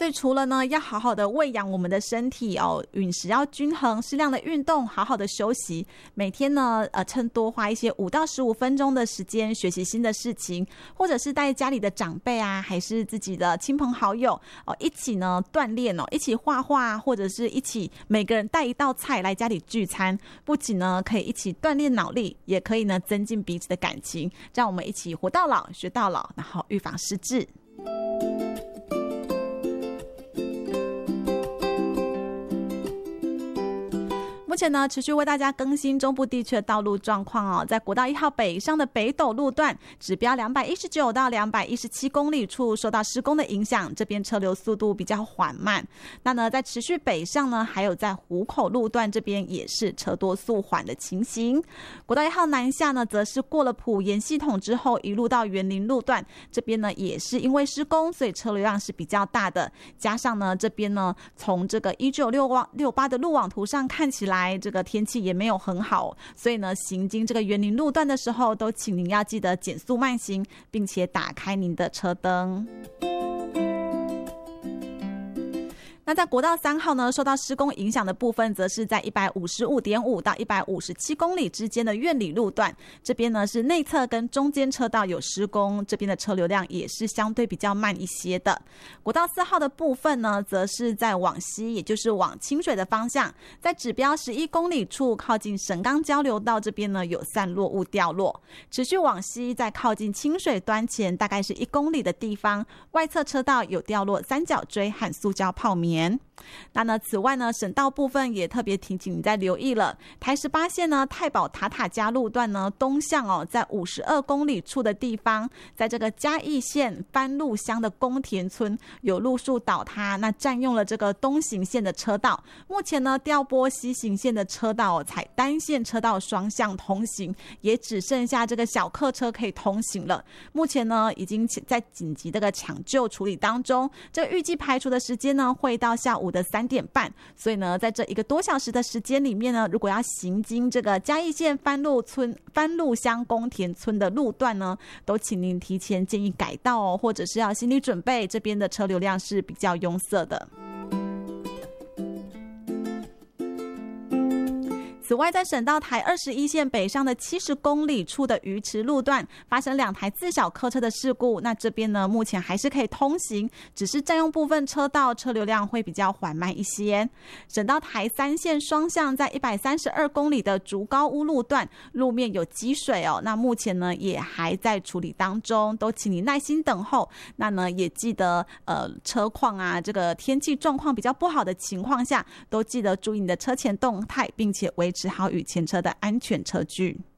所以除了呢要好好的喂养我们的身体哦，饮食要均衡，适量的运动，好好的休息，每天呢趁多花一些5到15分钟的时间学习新的事情，或者是带家里的长辈啊，还是自己的亲朋好友哦，一起呢锻炼哦，一起画画，或者是一起每个人带一道菜来家里聚餐，不仅呢可以一起锻炼脑力，也可以呢增进彼此的感情，让我们一起活到老学到老，然后预防失智。目前呢，持续为大家更新中部地区的道路状况哦。在国道1号北上的北斗路段，指标219到217公里处受到施工的影响，这边车流速度比较缓慢。那呢，在持续北上呢，还有在湖口路段这边也是车多速缓的情形。国道1号南下呢，则是过了埔盐系统之后，一路到园林路段，这边呢也是因为施工，所以车流量是比较大的。加上呢，这边呢从这个1968的路网图上看起来，这个天气也没有很好，所以呢行经这个园林路段的时候，都请您要记得减速慢行，并且打开您的车灯。那在国道3号呢，受到施工影响的部分，则是在 155.5 到157公里之间的苑里路段，这边呢是内侧跟中间车道有施工，这边的车流量也是相对比较慢一些的。国道4号的部分呢，则是在往西，也就是往清水的方向，在指标11公里处靠近神冈交流道这边呢有散落物掉落，持续往西，在靠近清水端前大概是1公里的地方，外侧车道有掉落三角锥和塑胶泡棉。那呢，此外呢，省道部分也特别提醒你再留意了，台18线呢太保塔塔加路段呢东向哦，在52公里处的地方，在这个嘉义县番路乡的宫田村有路树倒塌，那占用了这个东行线的车道。目前呢，调拨西行线的车道采单线车道双向通行，也只剩下这个小客车可以通行了。目前呢，已经在紧急这个抢救处理当中，这预计排除的时间呢会到下午的3点半，所以呢，在这1个多小时的时间里面呢，如果要行经这个嘉义县番路乡宫田村的路段呢，都请您提前建议改道哦，或者是要心理准备，这边的车流量是比较拥塞的。此外，在省道台21线北上的70公里处的鱼池路段发生2台自小客车的事故，那这边呢目前还是可以通行，只是占用部分车道，车流量会比较缓慢一些。省道台3线双向在132公里的竹高屋路段路面有积水哦，那目前呢也还在处理当中，都请你耐心等候。那呢也记得车况啊，这个天气状况比较不好的情况下，都记得注意你的车前动态，并且维持好与前车的安全车距。